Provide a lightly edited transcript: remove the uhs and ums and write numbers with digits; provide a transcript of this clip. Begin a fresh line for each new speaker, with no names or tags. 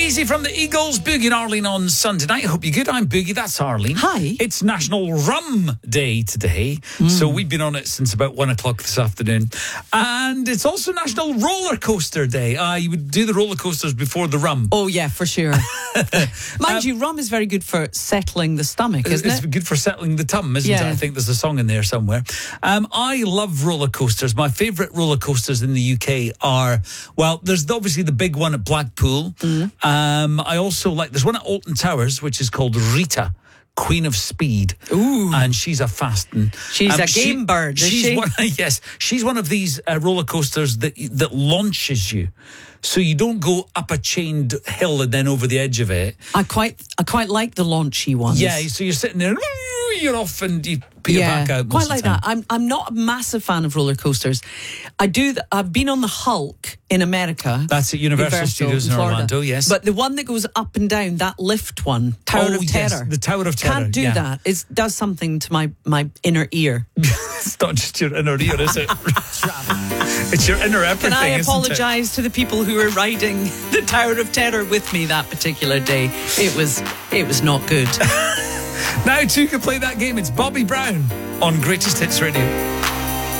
Easy from the Eagles. Boogie and Arlene on Sunday night. I hope you're good. I'm Boogie. That's Arlene.
Hi.
It's National Rum Day today. So we've been on it since about 1 o'clock this afternoon. And it's also National Roller Coaster Day. You would do the roller coasters before the rum.
Oh, yeah, for sure. Mind you, rum is very good for settling the stomach, isn't
It's
it?
good for settling the tum, isn't it?
Yeah.
I think there's a song in there somewhere. I love roller coasters. My favourite roller coasters in the UK are, well, there's obviously the big one at Blackpool. I also like, there's one at Alton Towers, which is called Rita, Queen of Speed.
Ooh.
And she's a fast one.
She's a game bird, is she?
Yes. She's one of these roller coasters that launches you. So you don't go up a chained hill and then over the edge of it.
I quite like the launchy ones.
Yeah, so you're sitting there, you're off and you put your back out.
Quite
most
like
of the
that.
time.
I'm not a massive fan of roller coasters. I've been on the Hulk in America.
That's at Universal Studios in
Florida.
Orlando, yes.
But the one that goes up and down, that lift one, Tower of
yes,
Terror.
the Tower of Terror.
Can't do that. It does something to my inner ear.
It's not just your inner ear, is it? It's your inner everything.
Can I
isn't it?
apologise to the people who were riding the Tower of Terror with me that particular day? It was not good.
Now too can play that game. It's Bobby Brown on Greatest Hits Radio.